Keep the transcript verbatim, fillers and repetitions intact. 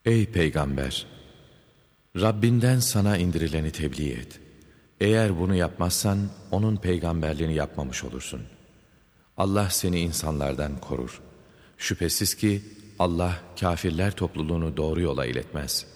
Ey Peygamber! Rabbinden sana indirileni tebliğ et. Eğer bunu yapmazsan onun peygamberliğini yapmamış olursun. Allah seni insanlardan korur. Şüphesiz ki Allah kâfirler topluluğunu doğru yola iletmez.''